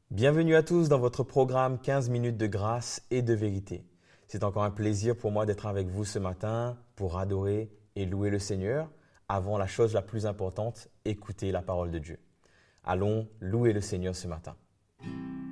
Bienvenue à tous dans votre programme 15 minutes de grâce et de vérité. C'est encore un plaisir pour moi d'être avec vous ce matin pour adorer et louer le Seigneur avant la chose la plus importante, écouter la parole de Dieu. Allons louer le Seigneur ce matin.